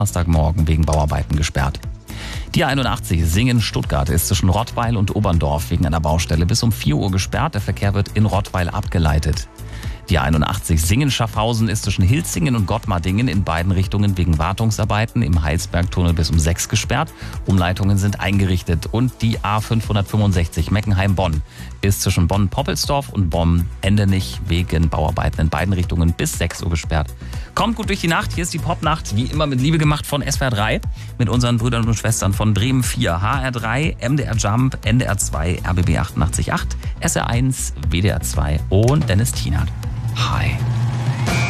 Donnerstagmorgen wegen Bauarbeiten gesperrt. Die A81 Singen-Stuttgart ist zwischen Rottweil und Oberndorf wegen einer Baustelle bis um 4 Uhr gesperrt. Der Verkehr wird in Rottweil abgeleitet. Die A81 Singen-Schaffhausen ist zwischen Hilzingen und Gottmardingen in beiden Richtungen wegen Wartungsarbeiten im Heilsbergtunnel bis um 6 gesperrt. Umleitungen sind eingerichtet. Und die A565 Meckenheim-Bonn ist zwischen Bonn-Poppelsdorf und Bonn-Endenich wegen Bauarbeiten in beiden Richtungen bis 6 Uhr gesperrt. Kommt gut durch die Nacht. Hier ist die Popnacht, wie immer mit Liebe gemacht von SWR 3 mit unseren Brüdern und Schwestern von Bremen 4, HR 3, MDR Jump, NDR 2, RBB 88.8, SR 1, WDR 2 und Dennis Tienert. Hi.